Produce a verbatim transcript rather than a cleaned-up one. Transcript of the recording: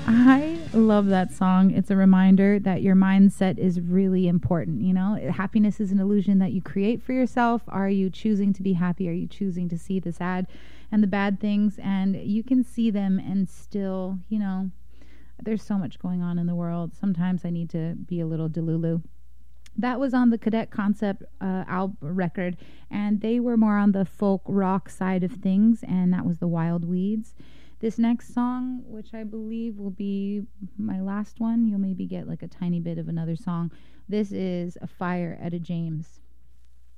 I love that song. It's a reminder that your mindset is really important. You know, happiness is an illusion that you create for yourself. Are you choosing to be happy? Are you choosing to see the sad and the bad things? And you can see them and still, you know, there's so much going on in the world. Sometimes I need to be a little delulu. That was on the Cadet Concept uh, album record, and they were more on the folk rock side of things, and that was the Wild Weeds. This next song, which I believe will be my last one, you'll maybe get like a tiny bit of another song. This is A Fire, Etta James.